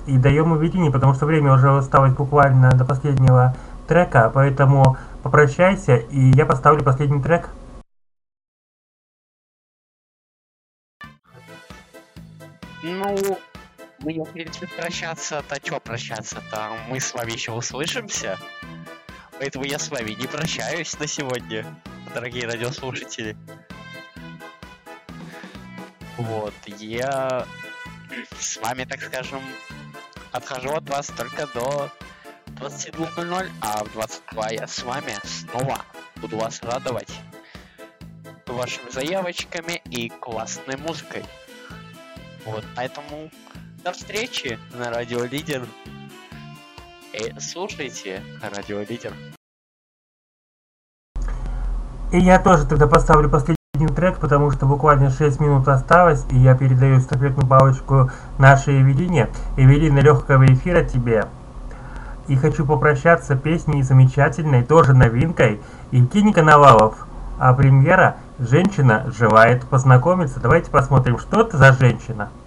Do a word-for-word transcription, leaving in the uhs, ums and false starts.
и даем Эвелине, потому что время уже осталось буквально до последнего трека, поэтому попрощайся, и я поставлю последний трек. Ну, мы, если прощаться, то что прощаться-то? Мы с вами еще услышимся. Поэтому я с вами не прощаюсь на сегодня, дорогие радиослушатели. Вот, я с вами, так скажем, отхожу от вас только до двадцати двух ноль ноль, а в двадцать два я с вами снова буду вас радовать вашими заявочками и классной музыкой. Вот, поэтому до встречи на Радио Лидер. И слушайте Радио Лидер. И я тоже тогда поставлю последний трек, потому что буквально шесть минут осталось, и я передаю эстафетную палочку нашей Эвелине. Эвелина, легкого эфира тебе. И хочу попрощаться песней замечательной, тоже новинкой, Евгений Коновалов. А премьера «Женщина желает познакомиться». Давайте посмотрим, что это за женщина.